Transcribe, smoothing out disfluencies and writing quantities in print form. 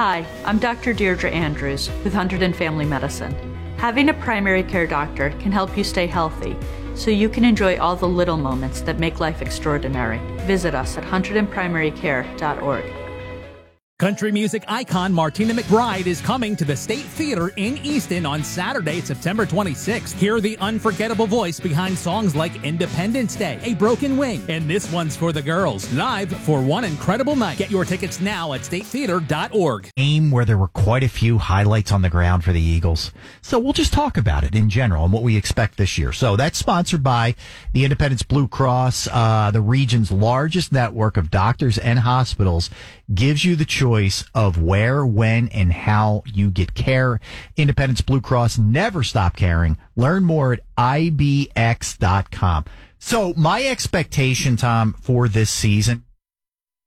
Hi, I'm Dr. Deirdre Andrews with Hunterdon Family Medicine. Having a primary care doctor can help you stay healthy, so you can enjoy all the little moments that make life extraordinary. Visit us at hunterdonprimarycare.org. Country music icon Martina McBride is coming to the State Theater in Easton on Saturday, September 26th. Hear the unforgettable voice behind songs like Independence Day, A Broken Wing, and This One's for the Girls. Live for one incredible night. Get your tickets now at statetheater.org. Game where there were quite a few highlights on the ground for the Eagles. So we'll just talk about it in general and what we expect this year. So that's sponsored by the Independence Blue Cross, the region's largest network of doctors and hospitals, gives you the choice of where, when, and how you get care. Independence Blue Cross, never stop caring. Learn more at ibx.com. So my expectation, Tom, for this season